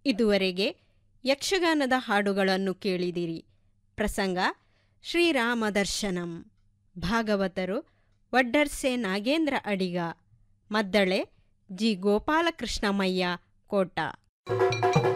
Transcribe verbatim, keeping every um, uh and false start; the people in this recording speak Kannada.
ಇದುವರೆಗೆ ಯಕ್ಷಗಾನದ ಹಾಡುಗಳನ್ನು ಕೇಳಿದಿರಿ. ಪ್ರಸಂಗ ಶ್ರೀರಾಮ ದರ್ಶನಂ. ಭಾಗವತರು ವಡ್ಡರ್ಸೆ ನಾಗೇಂದ್ರ ಅಡಿಗ. ಮದ್ದಳೆ ಜಿ ಗೋಪಾಲಕೃಷ್ಣಮಯ್ಯ ಕೋಟ.